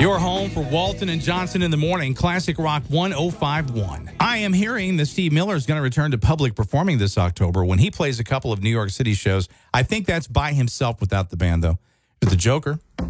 Your home for Walton and Johnson in the morning, Classic Rock 105.1. I am hearing that Steve Miller is going to return to public performing this October when he plays a couple of New York City shows. I think that's by himself without the band, though. The Joker,